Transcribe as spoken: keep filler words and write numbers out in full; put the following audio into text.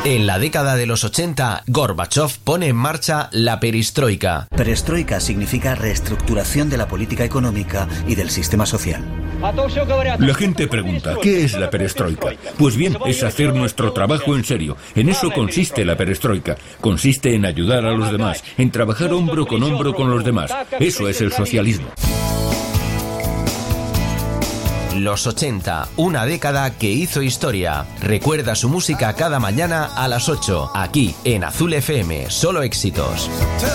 En la década de los ochenta, Gorbachov pone en marcha la perestroika. Perestroika significa reestructuración de la política económica y del sistema social. La gente pregunta, ¿qué es la perestroika? Pues bien, es hacer nuestro trabajo en serio. En eso consiste la perestroika. Consiste en ayudar a los demás, en trabajar hombro con hombro con los demás. Eso es el socialismo. Los ochenta, una década que hizo historia. Recuerda su música cada mañana a las ocho, aquí en Azul F M, solo éxitos.